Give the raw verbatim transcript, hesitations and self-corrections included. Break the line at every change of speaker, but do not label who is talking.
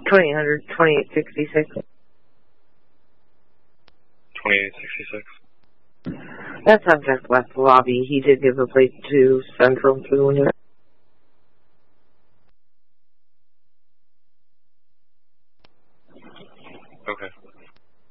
twenty hundred, twenty-eight sixty-six.
twenty-eight sixty-six.
That subject left the lobby. He did give a plate to Central to the window.